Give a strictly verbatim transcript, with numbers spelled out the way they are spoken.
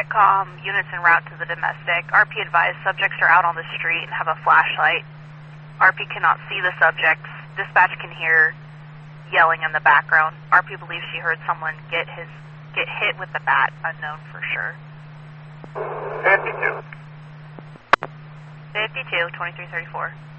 TRACOM, units en route to the domestic. R P advised subjects are out on the street and have a flashlight. R P cannot see the subjects. Dispatch can hear yelling in the background. R P believes she heard someone get his get hit with the bat, unknown for sure. fifty-two. fifty-two, twenty-three thirty-four.